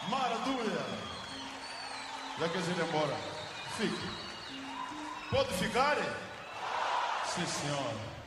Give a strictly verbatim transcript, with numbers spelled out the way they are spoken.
Maravilha! Já quer ir embora. Fique. Pode ficar? Sim, senhora.